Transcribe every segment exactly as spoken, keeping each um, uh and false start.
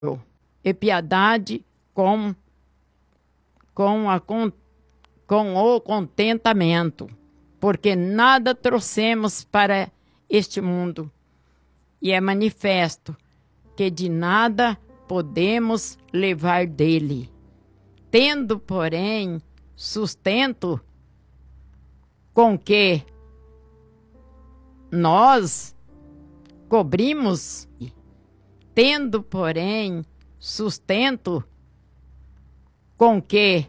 e piedade com, com, a, com, com o contentamento, porque nada trouxemos para este mundo, e é manifesto que de nada podemos levar dele. Tendo, porém, sustento com que nós cobrimos, tendo, porém, sustento com que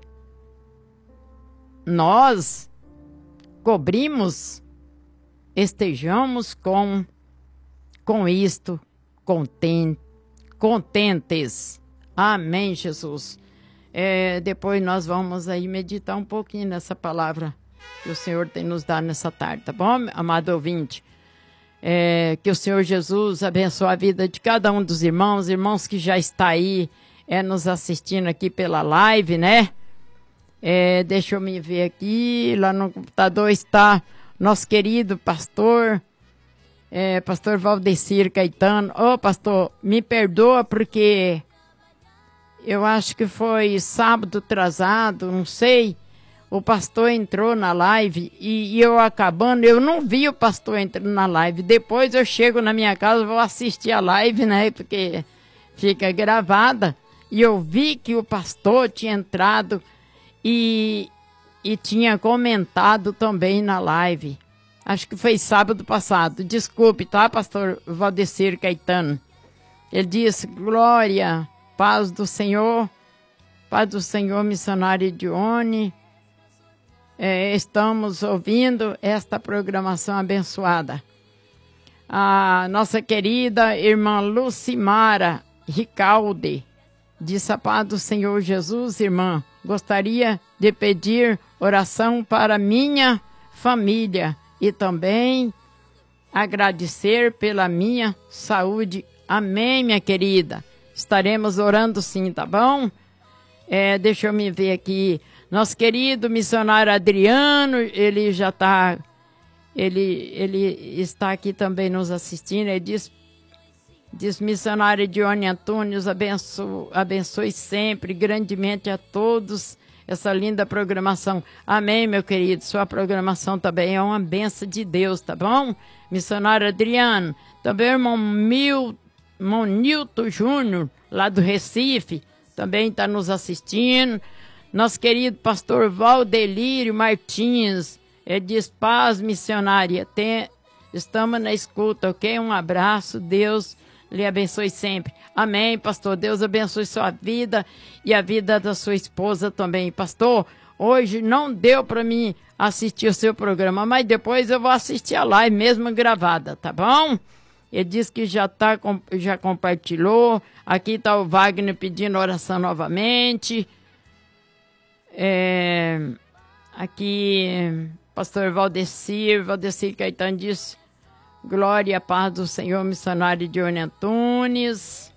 nós cobrimos, estejamos com, com isto content, contentes. Amém, Jesus. É, depois nós vamos aí meditar um pouquinho nessa palavra que o Senhor tem nos dado nessa tarde, tá bom, amado ouvinte? É, que o Senhor Jesus abençoe a vida de cada um dos irmãos, irmãos que já está aí é, nos assistindo aqui pela live, né? É, deixa eu me ver aqui, lá no computador está nosso querido pastor, é, pastor Valdecir Caetano. Ô, pastor, me perdoa porque eu acho que foi sábado atrasado, não sei. O pastor entrou na live e, e eu acabando, eu não vi o pastor entrando na live. Depois eu chego na minha casa, vou assistir a live, né? Porque fica gravada. E eu vi que o pastor tinha entrado e, e tinha comentado também na live. Acho que foi sábado passado. Desculpe, tá, pastor Valdecir Caetano? Ele disse, glória, paz do Senhor, paz do Senhor, missionário Dione. É, estamos ouvindo esta programação abençoada. A nossa querida irmã Lucimara Ricalde disse a paz do Senhor Jesus, irmã. Gostaria de pedir oração para minha família e também agradecer pela minha saúde. Amém, minha querida. Estaremos orando sim, tá bom? É, deixa eu me ver aqui. Nosso querido missionário Adriano, ele já está, ele, ele está aqui também nos assistindo. Ele diz, diz missionário Dione Antunes, abençoe, abençoe sempre, grandemente a todos, essa linda programação. Amém, meu querido, sua programação também é uma benção de Deus, tá bom? Missionário Adriano, também o irmão, Mil, irmão Nilton Júnior, lá do Recife, também está nos assistindo. Nosso querido pastor Valdelírio Martins, ele diz, paz missionária, tem, estamos na escuta, ok? Um abraço, Deus lhe abençoe sempre. Amém, pastor, Deus abençoe sua vida e a vida da sua esposa também. Pastor, hoje não deu para mim assistir o seu programa, mas depois eu vou assistir a live mesmo gravada, tá bom? Ele disse que já, tá, já compartilhou, aqui está o Wagner pedindo oração novamente. É, aqui, pastor Valdecir, Valdecir Caetano disse, glória e paz do Senhor, missionário Dione Antunes.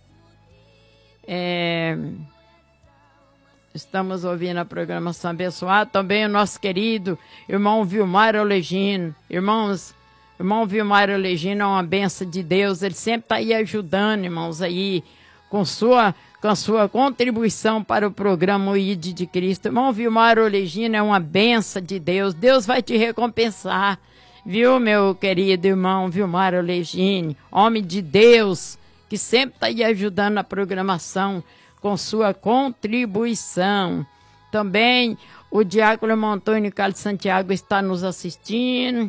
É, estamos ouvindo a programação abençoada. Também o nosso querido irmão Vilmar Olegino. Irmãos, irmão Vilmar Olegino é uma benção de Deus. Ele sempre está aí ajudando, irmãos, aí, com sua... com a sua contribuição para o programa O I D de Cristo. Irmão Vilmar Olegino é uma benção de Deus. Deus vai te recompensar, viu, meu querido irmão Vilmar Olegino, homem de Deus, que sempre está aí ajudando a programação com sua contribuição. Também o diácono irmão Antônio Carlos Santiago está nos assistindo.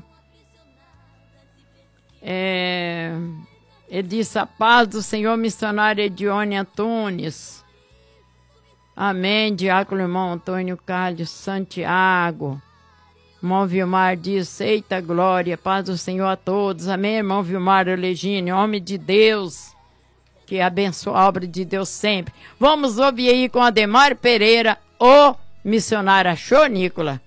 É... Ele disse, a paz do Senhor, missionário Dione Antunes. Amém, diácono irmão Antônio Carlos Santiago. Irmão Vilmar diz, eita glória, paz do Senhor a todos. Amém, irmão Vilmar Olegino, homem de Deus, que abençoa a obra de Deus sempre. Vamos ouvir aí com Ademar Pereira, o missionário. Achou, Nicola?